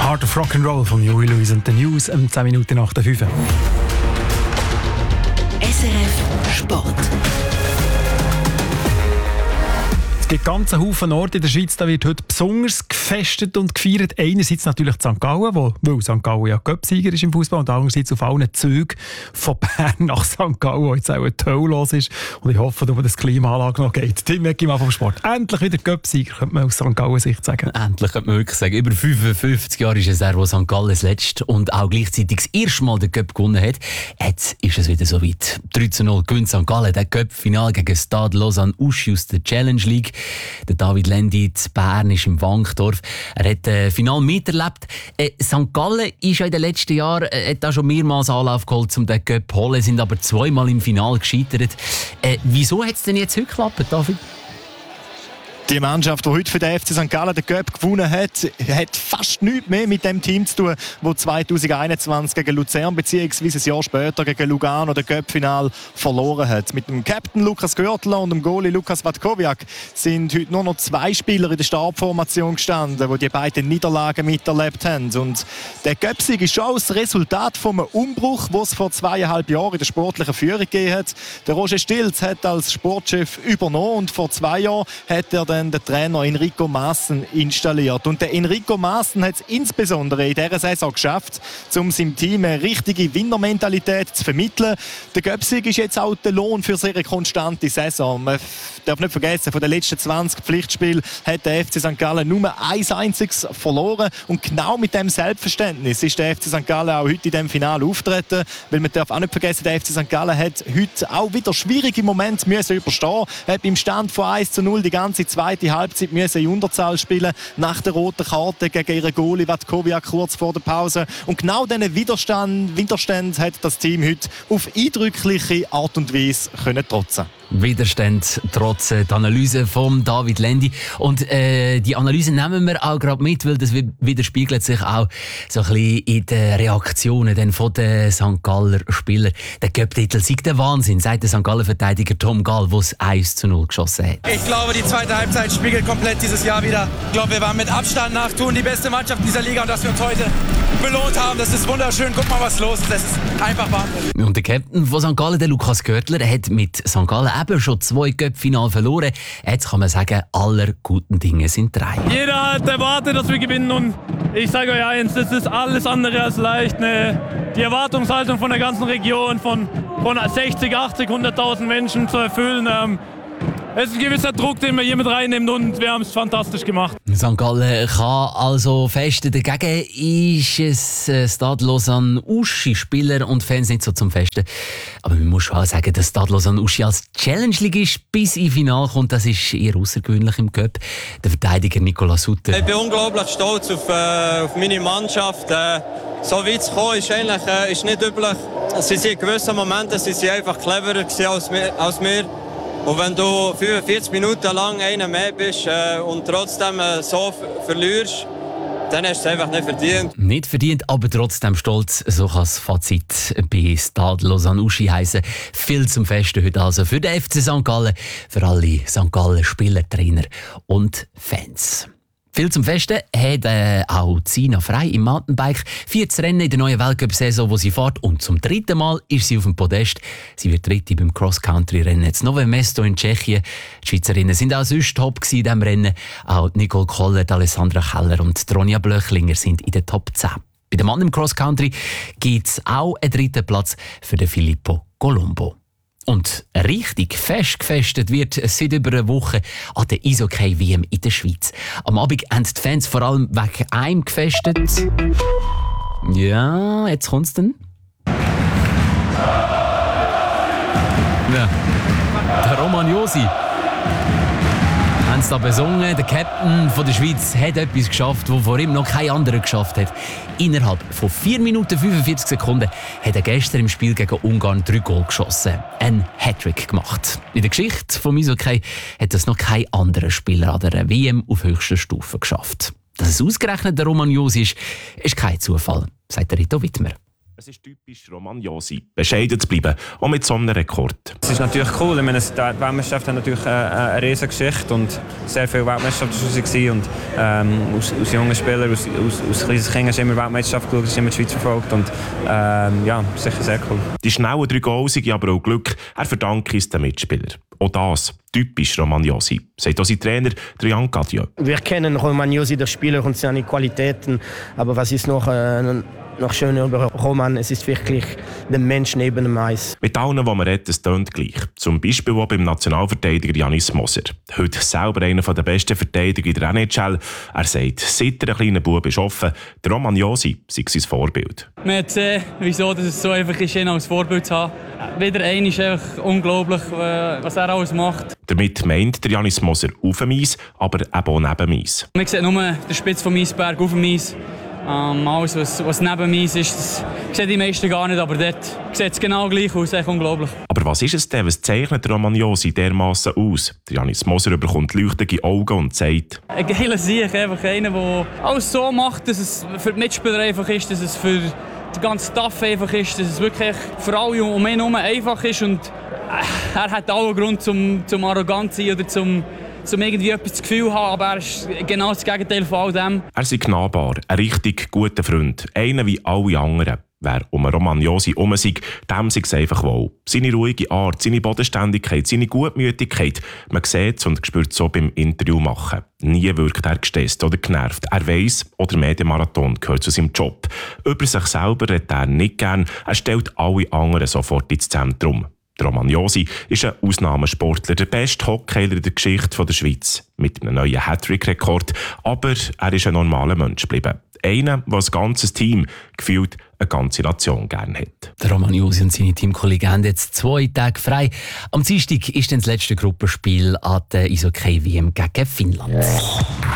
Art of Rock'n'Roll von Huey Lewis und The News 10 Minuten nach der 5. SRF Sport. Es gibt ganz einen Haufen Orte in der Schweiz, da wird heute besonders gefestet und gefeiert. Einerseits natürlich St. Gallen, weil St. Gallen ja Cup-Sieger ist im Fußball, und andererseits auf allen Zügen von Bern nach St. Gallen, wo jetzt auch ein Toll los ist. Und ich hoffe, dass die Klimaanlage noch geht. Tim Weggemann vom Sport. Endlich wieder Cup-Sieger, könnte man aus St. Gallen Sicht sagen. Endlich könnte man wirklich sagen. Über 55 Jahre ist es er, wo St. Gallen das letzte und auch gleichzeitig das erste Mal den Cup gewonnen hat. Jetzt ist es wieder soweit. 3:0 gewinnt St. Gallen das Cup-Final gegen Stade Lausanne-Uschi aus der Challenge League. Der David Lendi zu Bern ist im Wankdorf. Er hat das Final miterlebt. St. Gallen ist ja in den letzten Jahren hat da schon mehrmals Anlauf geholt, um den Cup zu holen, sind aber zweimal im Finale gescheitert. Wieso hat es denn jetzt heute geklappt, David? Die Mannschaft, die heute für den FC St. Gallen den Cup gewonnen hat, hat fast nichts mehr mit dem Team zu tun, das 2021 gegen Luzern bzw. ein Jahr später gegen Lugano das Cup-Final verloren hat. Mit dem Captain Lukas Görtler und dem Goalie Lukas Vatkoviak sind heute nur noch 2 Spieler in der Startformation gestanden, die beiden Niederlagen miterlebt haben. Und der Cup-Sieg ist schon das Resultat von einem Umbruch, den es vor 2,5 Jahren in der sportlichen Führung gegeben hat. Der Roger Stilz hat als Sportchef übernommen und vor 2 Jahren hat er den Trainer Enrico Maassen installiert. Und der Enrico Maassen hat es insbesondere in dieser Saison geschafft, um seinem Team eine richtige Winnermentalität zu vermitteln. Der Cup-Sieg ist jetzt auch der Lohn für eine sehr konstante Saison. Man darf nicht vergessen, von den letzten 20 Pflichtspielen hat der FC St. Gallen nur ein einziges verloren. Und genau mit dem Selbstverständnis ist der FC St. Gallen auch heute in diesem Finale auftreten. Weil man darf auch nicht vergessen, der FC St. Gallen hat heute auch wieder schwierige Momente müssen überstehen. Er hat beim Stand von 1:0 die ganze zweite Halbzeit müssen in Unterzahl spielen, nach der roten Karte gegen ihren Goalie Vatkoviak kurz vor der Pause. Und genau diesen Widerstand hat das Team heute auf eindrückliche Art und Weise trotzen. Widerstand trotz die Analyse von David Lendi. Und die Analyse nehmen wir auch gerade mit, weil das widerspiegelt sich auch so ein bisschen in den Reaktionen dann von den St. Galler Spielern. Der Cup-Titel sei der Wahnsinn, sagt der St. Galler-Verteidiger Tom Gall, der es 1:0 geschossen hat. Ich glaube, die zweite Halbzeit spiegelt komplett dieses Jahr wieder. Ich glaube, wir waren mit Abstand nach Thun die beste Mannschaft dieser Liga, und dass wir uns heute belohnt haben, das ist wunderschön. Guck mal, was los ist. Das ist einfach Wahnsinn. Und der Captain von St. Gallen, der Lukas Görtler, hat mit St. Gallen eben schon 2 Cup-Finale verloren. Jetzt kann man sagen, aller guten Dinge sind 3. Jeder hat erwartet, dass wir gewinnen, und ich sage euch eins, das ist alles andere als leicht. Die Erwartungshaltung von der ganzen Region, von 60, 80, 100.000 Menschen zu erfüllen. Es ist ein gewisser Druck, den wir hier mit reinnehmen, und wir haben es fantastisch gemacht. St. Gallen kann also festen. Dagegen ist es Stade Lausanne-Uschi Spieler und Fans nicht so zum Festen. Aber man muss schon auch sagen, dass Stade Lausanne-Uschi als Challenge-Ligist bis ins Finale kommt. Das ist eher außergewöhnlich im Cup. Der Verteidiger Nicolas Sutter. Ich bin unglaublich stolz auf meine Mannschaft. So weit zu kommen ist nicht üblich. Sie sind in gewissen Momenten einfach cleverer als wir. Und wenn du 45 Minuten lang einen mehr bist und trotzdem so verlierst, dann hast du es einfach nicht verdient. Nicht verdient, aber trotzdem stolz. So kann das Fazit bei Stade Lausanne-Uschi heissen. Viel zum Festen heute also für den FC St. Gallen, für alle St. Gallen Spieler, Trainer und Fans. Viel zum Festen hat auch Zina Frey im Mountainbike. 14 Rennen in der neuen Weltcup-Saison, wo sie fährt. Und zum 3. Mal ist sie auf dem Podest. Sie wird 3. beim Cross-Country-Rennen in Nové Mesto in Tschechien. Die Schweizerinnen sind auch sonst top in diesem Rennen. Auch Nicole Koller, Alessandra Keller und Ronja Blöchlinger sind in den Top 10. Bei dem Mann im Cross-Country gibt es auch einen 3. Platz für den Filippo Colombo. Und richtig fest gefestet wird seit über einer Woche an der Eishockey-WM in der Schweiz. Am Abend haben die Fans vor allem wegen einem gefestet. Ja, jetzt kommt's dann. Ja, der Roman Josi. Haben sie da besungen. Der Captain von der Schweiz hat etwas geschafft, was vor ihm noch kein anderer geschafft hat. Innerhalb von 4 Minuten 45 Sekunden hat er gestern im Spiel gegen Ungarn 3 Goal geschossen. Ein Hattrick gemacht. In der Geschichte vom Eishockey hat das noch kein anderer Spieler an der WM auf höchster Stufe geschafft. Dass es ausgerechnet der Roman Josi ist kein Zufall, sagt der Rito Wittmer. Es ist typisch Roman Josi, bescheiden zu bleiben, auch mit so einem Rekord. Es ist natürlich cool, ich meine, die Weltmeisterschaft hat natürlich eine riesige Geschichte und sehr viele Weltmeisterschaften waren. Und als junger Spieler, als kleines Kind hast du immer Weltmeisterschaft geschaut, hast immer die Schweiz verfolgt und ja, sicher sehr cool. Die schnellen 3 Goals sind aber auch Glück, er verdankt es den Mitspielern. Auch das, typisch Roman Josi, sagt auch sein Trainer Jan Cadieux. Wir kennen Roman Josi, der Spieler und seine Qualitäten, aber was ist noch schön über Roman, es ist wirklich der Mensch neben dem Eis. Mit allen, die man redet, es tönt gleich. Zum Beispiel auch beim Nationalverteidiger Janis Moser. Heute selber einer der besten Verteidiger in der NHL. Er sagt, seit er ein kleiner Bub ist offen, der Roman Josi sei sein Vorbild. Man hat gesehen, wieso es so einfach ist, ihn als Vorbild zu haben. Wieder einmal ist einfach unglaublich, was er alles macht. Damit meint der Janis Moser auf dem Eis, aber eben auch neben dem Eis. Man sieht nur den Spitz vom Eisberg auf dem Eis. Alles, was neben dem Eis ist, das sehen die meisten gar nicht, aber dort sieht es genau gleich aus, echt unglaublich. Aber was ist es denn, was zeichnet Roman Josi dermassen aus? Der Janis Moser bekommt leuchtende Augen und sagt: Ein geiler Sieg, einfach einer, der alles so macht, dass es für die Mitspieler einfach ist, dass es für den ganzen Staff einfach ist, dass es wirklich für alle um ihn herum einfach ist und er hat allen Grund zum arrogant zu sein oder zum irgendwie etwas das Gefühl haben, aber er ist genau das Gegenteil von all dem. Er ist nahbar, ein richtig guter Freund, einer wie alle anderen. Wer um Roman Josi herum sei, dem sei es einfach wohl. Seine ruhige Art, seine Bodenständigkeit, seine Gutmütigkeit, man sieht es und spürt es so beim Interview machen. Nie wirkt er gestresst oder genervt. Er weiss, oder Medienmarathon gehört zu seinem Job. Über sich selber redet er nicht gern, er stellt alle anderen sofort ins Zentrum. Der Roman Josi ist ein Ausnahmesportler, der beste Hockeyler in der Geschichte der Schweiz. Mit einem neuen Hattrick-Rekord. Aber er ist ein normaler Mensch geblieben. Einer, der das ganze Team, gefühlt eine ganze Nation gerne hat. Der Roman Josi und seine Teamkollegen haben jetzt 2 Tage frei. Am Dienstag ist dann das letzte Gruppenspiel an der Eishockey-WM gegen Finnland.